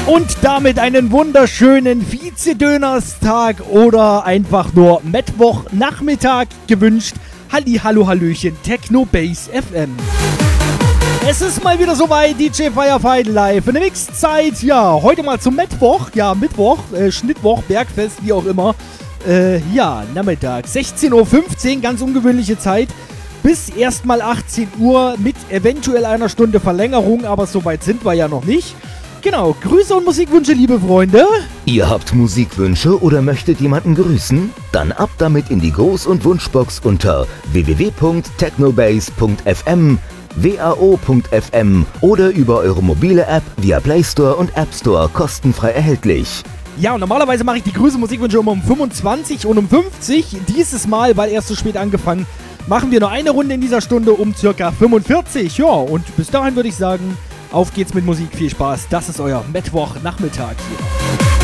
Und damit einen wunderschönen Vize-Dönerstag oder einfach nur Mittwochnachmittag gewünscht. Halli, hallo, hallöchen, Techno Base FM. Es ist mal wieder soweit, DJ Firefight live in der Mixzeit. Ja, heute mal zum Mittwoch. Ja, Mittwoch, Schnittwoch, Bergfest, wie auch immer. Nachmittag, 16:15 Uhr, ganz ungewöhnliche Zeit. Bis erstmal 18 Uhr mit eventuell einer Stunde Verlängerung, aber so weit sind wir ja noch nicht. Genau, Grüße und Musikwünsche, liebe Freunde. Ihr habt Musikwünsche oder möchtet jemanden grüßen? Dann ab damit in die Groß- und Wunschbox unter www.technobase.fm, wao.fm oder über eure mobile App via Play Store und App Store kostenfrei erhältlich. Ja, und normalerweise mache ich die Grüße und Musikwünsche immer um 25 und um 50. Dieses Mal, weil erst so spät angefangen, machen wir nur eine Runde in dieser Stunde um circa 45. Ja, und bis dahin würde ich sagen, auf geht's mit Musik, viel Spaß. Das ist euer Mittwochnachmittag hier.